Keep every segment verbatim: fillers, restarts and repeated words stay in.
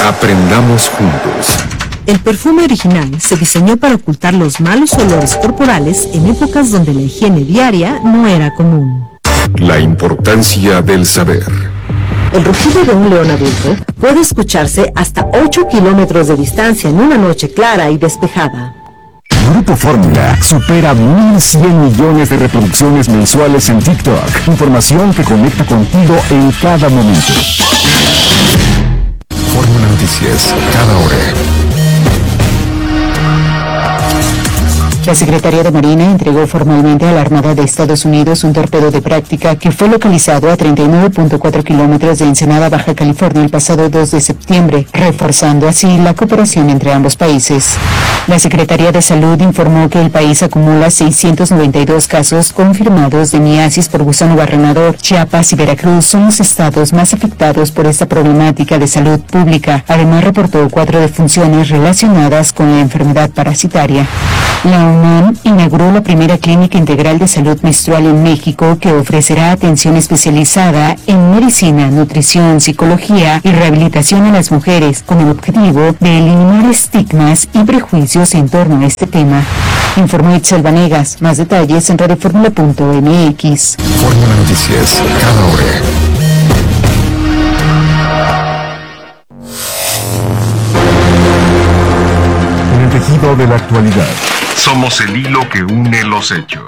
Aprendamos juntos. El perfume original se diseñó para ocultar los malos olores corporales en épocas donde la higiene diaria no era común. La importancia del saber. El rugido de un león adulto puede escucharse hasta ocho kilómetros de distancia en una noche clara y despejada. Grupo Fórmula supera mil cien millones de reproducciones mensuales en TikTok. Información que conecta contigo en cada momento. Fórmula Noticias, cada hora. La Secretaría de Marina entregó formalmente a la Armada de Estados Unidos un torpedo de práctica que fue localizado a treinta y nueve punto cuatro kilómetros de Ensenada, Baja California, el pasado dos de septiembre, reforzando así la cooperación entre ambos países. La Secretaría de Salud informó que el país acumula seiscientos noventa y dos casos confirmados de miasis por gusano barrenador. Chiapas y Veracruz son los estados más afectados por esta problemática de salud pública. Además, reportó cuatro defunciones relacionadas con la enfermedad parasitaria. La UNAM inauguró la primera clínica integral de salud menstrual en México que ofrecerá atención especializada en medicina, nutrición, psicología y rehabilitación a las mujeres con el objetivo de eliminar estigmas y prejuicios en torno a este tema. Informó Itzel Vanegas. Más detalles en radioformula punto m x. Fórmula Noticias, cada hora. En el tejido de la actualidad. Somos el hilo que une los hechos.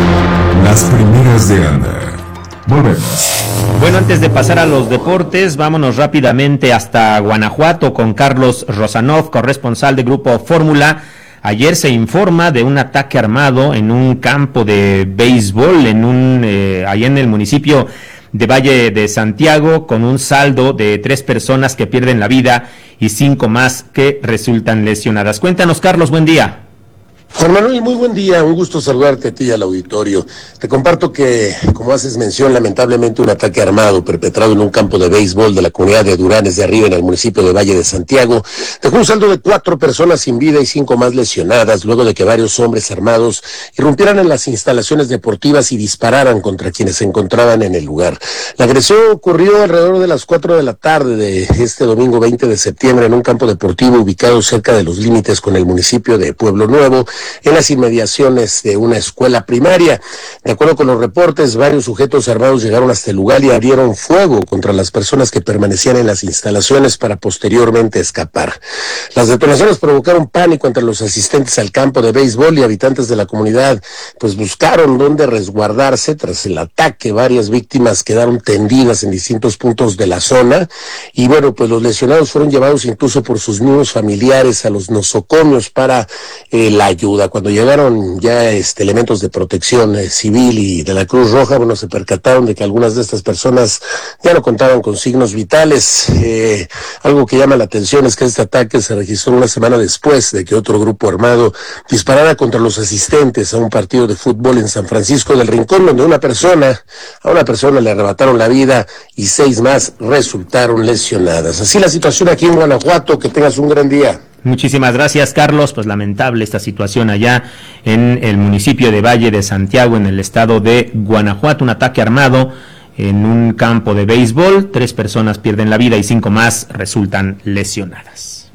Las primeras de Ana. Volvemos. Bueno, antes de pasar a los deportes, vámonos rápidamente hasta Guanajuato con Carlos Rosanov, corresponsal de Grupo Fórmula. Ayer se informa de un ataque armado en un campo de béisbol, en un eh, allá en el municipio de Valle de Santiago, con un saldo de tres personas que pierden la vida y cinco más que resultan lesionadas. Cuéntanos, Carlos, buen día. Juan Manuel, muy buen día, un gusto saludarte a ti y al auditorio. Te comparto que, como haces mención, lamentablemente un ataque armado perpetrado en un campo de béisbol de la comunidad de Duranes de Arriba en el municipio de Valle de Santiago dejó un saldo de cuatro personas sin vida y cinco más lesionadas luego de que varios hombres armados irrumpieran en las instalaciones deportivas y dispararan contra quienes se encontraban en el lugar. La agresión ocurrió alrededor de las cuatro de la tarde de este domingo veinte de septiembre en un campo deportivo ubicado cerca de los límites con el municipio de Pueblo Nuevo, en las inmediaciones de una escuela primaria. De acuerdo con los reportes, varios sujetos armados llegaron hasta el lugar y abrieron fuego contra las personas que permanecían en las instalaciones para posteriormente escapar. Las detonaciones provocaron pánico entre los asistentes al campo de béisbol y habitantes de la comunidad, pues buscaron dónde resguardarse tras el ataque. Varias víctimas quedaron tendidas en distintos puntos de la zona y bueno, pues los lesionados fueron llevados incluso por sus mismos familiares a los nosocomios para eh, la ayuda. Cuando llegaron ya este, elementos de protección eh, civil y de la Cruz Roja, bueno, se percataron de que algunas de estas personas ya no contaban con signos vitales. Eh, algo que llama la atención es que este ataque se registró una semana después de que otro grupo armado disparara contra los asistentes a un partido de fútbol en San Francisco del Rincón, donde una persona, a una persona le arrebataron la vida y seis más resultaron lesionadas. Así la situación aquí en Guanajuato. Que tengas un gran día. Muchísimas gracias, Carlos. Pues lamentable esta situación allá en el municipio de Valle de Santiago, en el estado de Guanajuato. Un ataque armado en un campo de béisbol. Tres personas pierden la vida y cinco más resultan lesionadas.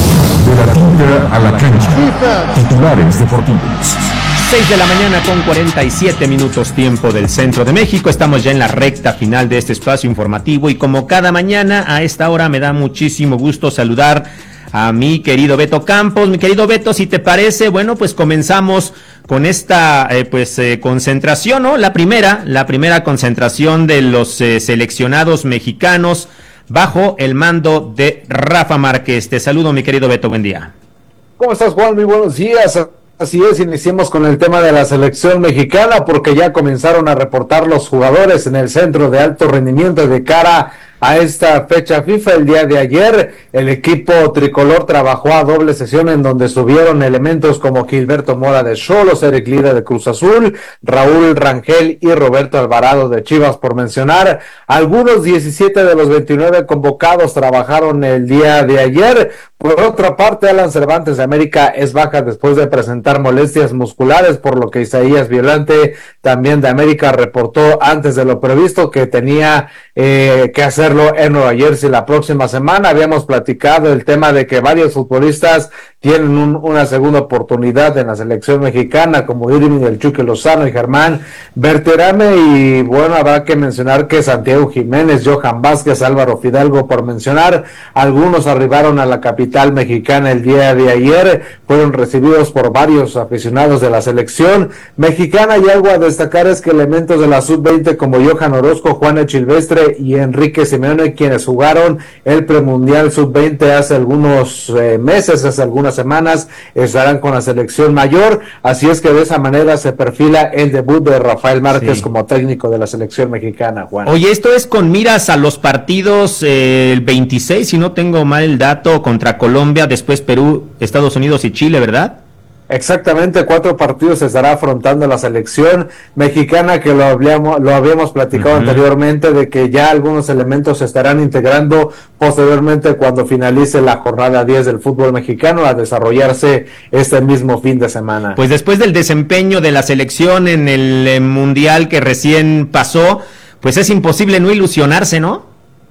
De la tinta a la cancha. Titulares deportivos. seis de la mañana con cuarenta y siete minutos tiempo del centro de México. Estamos ya en la recta final de este espacio informativo y como cada mañana a esta hora me da muchísimo gusto saludar a mi querido Beto Campos. Mi querido Beto, si te parece, bueno, pues comenzamos con esta eh, pues eh, concentración, ¿no? La primera, la primera concentración de los eh, seleccionados mexicanos bajo el mando de Rafa Márquez. Te saludo, mi querido Beto, buen día. ¿Cómo estás, Juan? Muy buenos días. Así es, iniciemos con el tema de la selección mexicana porque ya comenzaron a reportar los jugadores en el centro de alto rendimiento de cara a esta fecha FIFA. El día de ayer el equipo tricolor trabajó a doble sesión en donde subieron elementos como Gilberto Mora de Xolos, Eric Lira de Cruz Azul, Raúl Rangel y Roberto Alvarado de Chivas, por mencionar algunos. Diecisiete de los veintinueve convocados trabajaron el día de ayer. Por otra parte, Alan Cervantes de América es baja después de presentar molestias musculares, por lo que Isaías Violante también de América reportó antes de lo previsto que tenía eh, que hacerlo en Nueva Jersey la próxima semana. Habíamos platicado el tema de que varios futbolistas tienen un, una segunda oportunidad en la selección mexicana, como Irving, el Chucky Lozano y Germán Berterame, y bueno, habrá que mencionar que Santiago Jiménez, Johan Vázquez, Álvaro Fidalgo, por mencionar, algunos arribaron a la capital mexicana el día de ayer, fueron recibidos por varios aficionados de la selección mexicana, y algo a destacar es que elementos de la sub veinte como Johan Orozco, Juan Echilvestre y Enrique Simeone, quienes jugaron el premundial sub veinte hace algunos eh, meses, hace algunas semanas, estarán con la selección mayor, así es que de esa manera se perfila el debut de Rafael Márquez sí. como técnico de la selección mexicana, Juan. Oye, esto es con miras a los partidos eh, el veintiséis, si no tengo mal el dato, contra Colombia, después Perú, Estados Unidos y Chile, ¿verdad? Exactamente, cuatro partidos se estará afrontando la selección mexicana, que lo habíamos, lo habíamos platicado uh-huh. anteriormente, de que ya algunos elementos se estarán integrando posteriormente cuando finalice la jornada diez del fútbol mexicano a desarrollarse este mismo fin de semana. Pues después del desempeño de la selección en el eh, mundial que recién pasó, pues es imposible no ilusionarse, ¿no?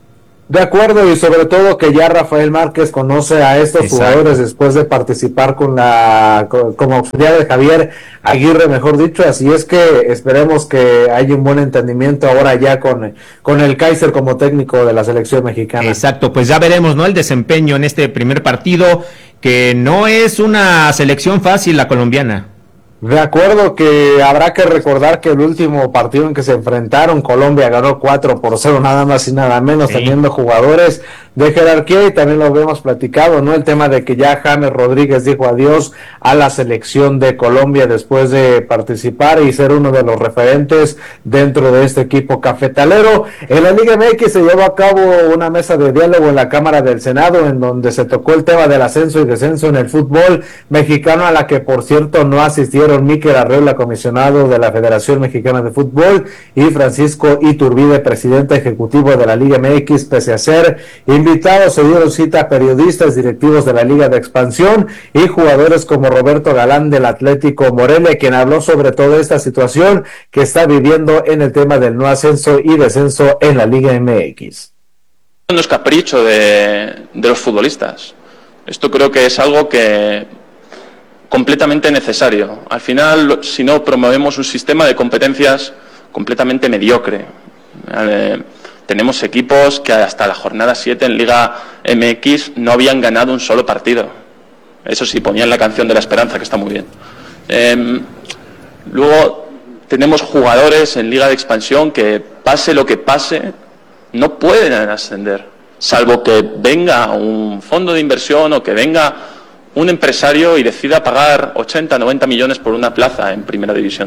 De acuerdo, y sobre todo que ya Rafael Márquez conoce a estos Exacto. jugadores después de participar con la con, como auxiliar de Javier Aguirre, mejor dicho, así es que esperemos que haya un buen entendimiento ahora ya con, con el Kaiser como técnico de la selección mexicana. Exacto, pues ya veremos, ¿no? El desempeño en este primer partido, que no es una selección fácil la colombiana. De acuerdo, que habrá que recordar que el último partido en que se enfrentaron, Colombia ganó cuatro por cero, nada más y nada menos, sí. teniendo jugadores de jerarquía, y también lo habíamos platicado, ¿no? El tema de que ya James Rodríguez dijo adiós a la selección de Colombia después de participar y ser uno de los referentes dentro de este equipo cafetalero. En la Liga M X se llevó a cabo una mesa de diálogo en la Cámara del Senado, en donde se tocó el tema del ascenso y descenso en el fútbol mexicano, a la que por cierto no asistieron Mikel Arreola, comisionado de la Federación Mexicana de Fútbol, y Francisco Iturbide, presidente ejecutivo de la Liga M X, pese a ser invitados. Se dieron cita a periodistas, directivos de la Liga de Expansión y jugadores como Roberto Galán del Atlético Morelia, quien habló sobre toda esta situación que está viviendo en el tema del no ascenso y descenso en la Liga M X. No es capricho de, de los futbolistas. Esto creo que es algo que completamente necesario. Al final, si no promovemos un sistema de competencias completamente mediocre. Eh, Tenemos equipos que hasta la jornada siete en Liga M X no habían ganado un solo partido. Eso sí, ponían la canción de la esperanza, que está muy bien. Eh, luego tenemos jugadores en Liga de Expansión que, pase lo que pase, no pueden ascender, salvo que venga un fondo de inversión o que venga un empresario y decida pagar ochenta, noventa millones por una plaza en Primera División.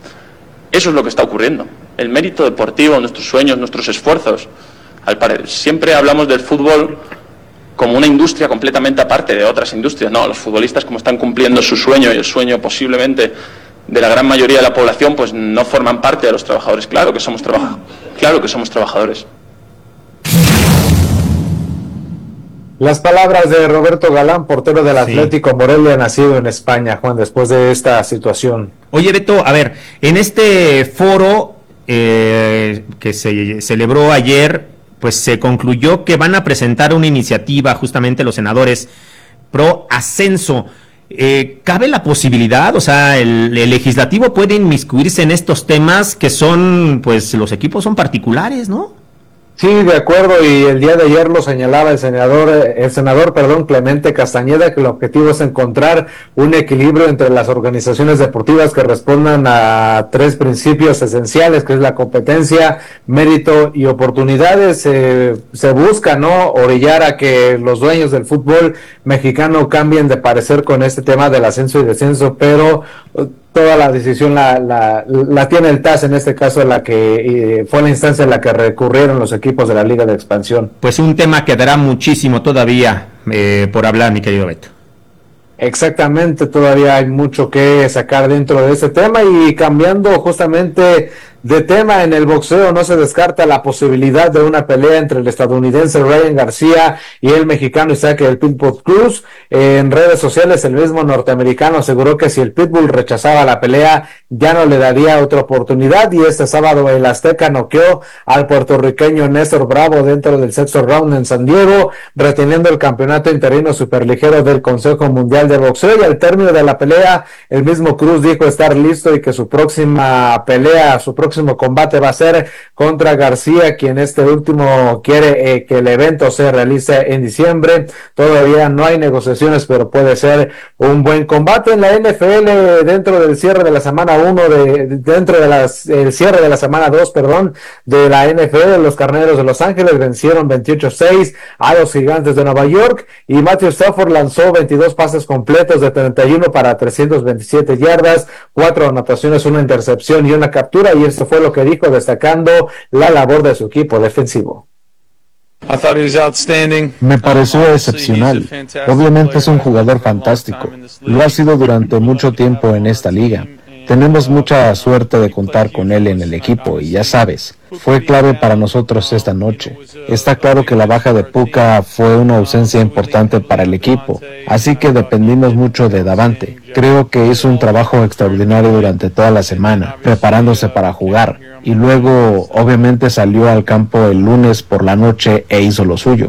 Eso es lo que está ocurriendo. El mérito deportivo, nuestros sueños, nuestros esfuerzos. Al parecer, siempre hablamos del fútbol como una industria completamente aparte de otras industrias. No, los futbolistas, como están cumpliendo su sueño y el sueño posiblemente de la gran mayoría de la población, pues no forman parte de los trabajadores. Claro que somos trabaja- claro que somos trabajadores. Las palabras de Roberto Galán, portero del Atlético sí. Morelia, nacido en España, Juan, después de esta situación. Oye, Beto, a ver, en este foro eh, que se celebró ayer, pues se concluyó que van a presentar una iniciativa, justamente los senadores, pro ascenso. Eh, ¿Cabe la posibilidad? O sea, el, el legislativo puede inmiscuirse en estos temas que son, pues los equipos son particulares, ¿no? Sí, de acuerdo, y el día de ayer lo señalaba el senador, el senador, perdón, Clemente Castañeda, que el objetivo es encontrar un equilibrio entre las organizaciones deportivas que respondan a tres principios esenciales, que es la competencia, mérito y oportunidades. Eh, se busca, ¿no?, orillar a que los dueños del fútbol mexicano cambien de parecer con este tema del ascenso y descenso, pero toda la decisión la, la, la tiene el T A S, en este caso, en la que eh, fue la instancia en la que recurrieron los equipos de la Liga de Expansión. Pues un tema que dará muchísimo todavía eh, por hablar, mi querido Beto. Exactamente, todavía hay mucho que sacar dentro de ese tema, y cambiando justamente de tema en el boxeo, no se descarta la posibilidad de una pelea entre el estadounidense Ryan García y el mexicano Isaac el Pitbull Cruz. En redes sociales el mismo norteamericano aseguró que si el Pitbull rechazaba la pelea ya no le daría otra oportunidad, y este sábado el Azteca noqueó al puertorriqueño Néstor Bravo dentro del sexto round en San Diego, reteniendo el campeonato interino superligero del Consejo Mundial de Boxeo. Y al término de la pelea el mismo Cruz dijo estar listo y que su próxima pelea, su próximo combate va a ser contra García, quien este último quiere eh, que el evento se realice en diciembre. Todavía no hay negociaciones, pero puede ser un buen combate. En la N F L, dentro del cierre de la semana uno, de, dentro de las, el cierre de la semana dos, perdón, de la N F L, los Carneros de Los Ángeles vencieron veintiocho seis a los Gigantes de Nueva York, y Matthew Stafford lanzó veintidós pases completos de treinta y uno para trescientos veintisiete yardas, cuatro anotaciones, una intercepción y una captura, y esto fue lo que dijo, destacando la labor de su equipo defensivo. Me pareció excepcional. Obviamente es un jugador fantástico. Lo ha sido durante mucho tiempo en esta liga. Tenemos mucha suerte de contar con él en el equipo y ya sabes, fue clave para nosotros esta noche. Está claro que la baja de Puka fue una ausencia importante para el equipo, así que dependimos mucho de Davante. Creo que hizo un trabajo extraordinario durante toda la semana, preparándose para jugar, y luego obviamente salió al campo el lunes por la noche e hizo lo suyo.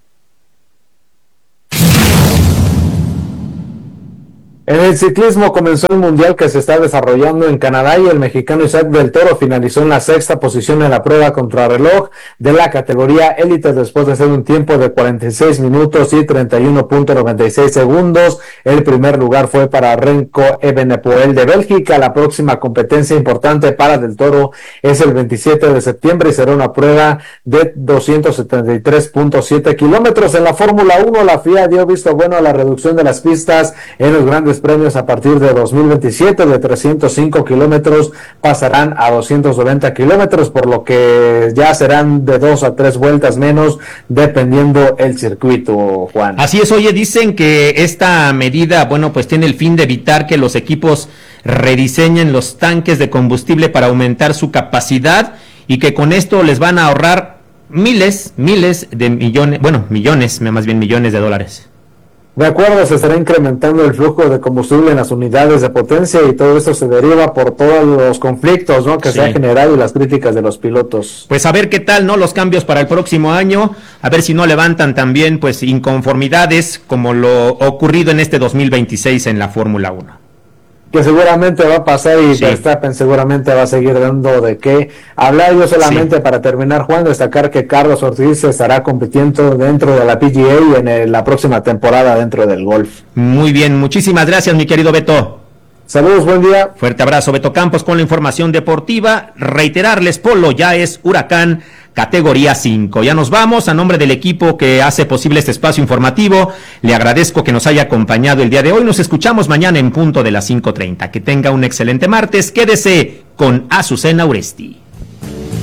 En el ciclismo comenzó el mundial que se está desarrollando en Canadá, y el mexicano Isaac del Toro finalizó en la sexta posición en la prueba contrarreloj de la categoría élite después de hacer un tiempo de cuarenta y seis minutos y treinta y uno punto noventa y seis segundos. El primer lugar fue para Renko Evenepoel de Bélgica. La próxima competencia importante para del Toro es el veintisiete de septiembre y será una prueba de doscientos setenta y tres punto siete kilómetros. En la Fórmula uno, la F I A dio visto bueno a la reducción de las pistas en los grandes premios a partir de dos mil veintisiete. De trescientos cinco kilómetros pasarán a doscientos noventa kilómetros, por lo que ya serán de dos a tres vueltas menos dependiendo el circuito, Juan. Así es. Oye, dicen que esta medida, bueno, pues tiene el fin de evitar que los equipos rediseñen los tanques de combustible para aumentar su capacidad, y que con esto les van a ahorrar miles, miles de millones, bueno, millones, más bien millones de dólares. De acuerdo, se estará incrementando el flujo de combustible en las unidades de potencia, y todo esto se deriva por todos los conflictos, ¿no?, que sí se han generado, y las críticas de los pilotos. Pues a ver qué tal, ¿no?, los cambios para el próximo año, a ver si no levantan también pues inconformidades como lo ocurrido en este dos mil veintiséis en la Fórmula uno. Que seguramente va a pasar, y sí, Verstappen seguramente va a seguir dando de qué hablar. Yo solamente sí, para terminar, Juan, destacar que Carlos Ortiz estará compitiendo dentro de la P G A en el, la próxima temporada dentro del golf. Muy bien, muchísimas gracias, mi querido Beto. Saludos, buen día. Fuerte abrazo, Beto Campos, con la información deportiva. Reiterarles, Polo ya es Huracán categoría cinco. Ya nos vamos. A nombre del equipo que hace posible este espacio informativo, le agradezco que nos haya acompañado el día de hoy. Nos escuchamos mañana en punto de las cinco treinta. Que tenga un excelente martes. Quédese con Azucena Uresti.